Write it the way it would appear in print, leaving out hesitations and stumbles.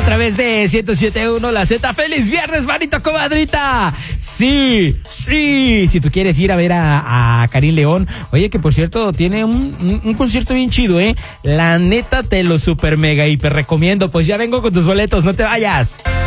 través de 107.1 La Z. ¡Feliz viernes, manito comadrita! Sí. Si tú quieres ir a ver a Karim León, oye, que por cierto tiene un concierto bien chido, La neta te lo super mega hiper recomiendo. Pues ya vengo con tus boletos, no te vayas.